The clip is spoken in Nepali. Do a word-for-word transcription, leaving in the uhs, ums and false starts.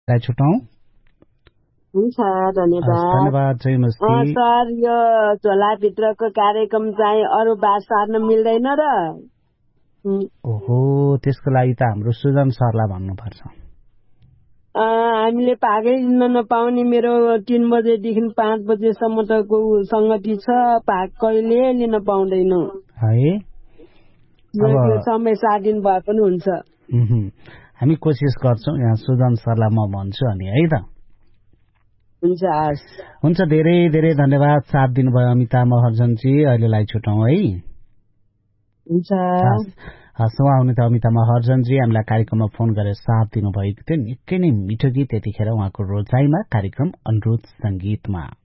लाई छुटाउँ। हुन्छ, धन्यवाद। धन्यवाद, जय मस्ती। सर, यो झोलाभित्रको कार्यक्रम चाहिँ अरू बात सार्न मिल्दैन र? ओहो, त्यसको लागि त हाम्रो सुजन सरलाई भन्नुपर्छ। हामीले भागै लिन नपाउने, मेरो तीन बजेदेखि पाँच बजेसम्म त सङ्गति छ, भाग कहिले लिन पाउँदैनौँ है। समय सात दिन भए पनि हुन्छ। हामी कोसिस गर्छौँ, यहाँ सुजन सरलाई म भन्छु अनि है त। हुन्छ हुन्छ, धेरै धेरै धन्यवाद, साथ दिनुभयो अमिता महर्जनजी। अहिलेलाई छुटाउँ है। हुन्छ, हस्, उहाँ हुनुहुन्थ्यो अमिता महर्जनजी, हामीलाई कार्यक्रममा फोन गरेर साथ दिनुभएको थियो। निकै नै मिठो गीत यतिखेर उहाँको रोजाइमा कार्यक्रम अनुरोध संगीतमा।